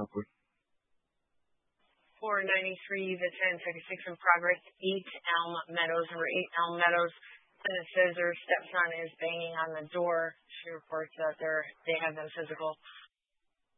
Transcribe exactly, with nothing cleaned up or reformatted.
help with? four ninety-three, the ten thirty-six in progress, eight Elm Meadows, number eight Elm Meadows. And it says her stepson is banging on the door. She reports that they're, they have been physical.